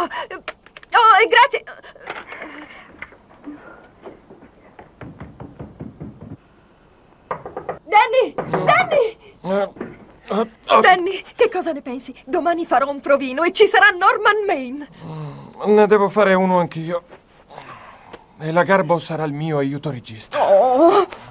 Oh, grazie. Danny! Danny, che cosa ne pensi? Domani farò un provino e ci sarà Norman Maine. Ne devo fare uno anch'io. E la Garbo sarà il mio aiuto regista. Oh,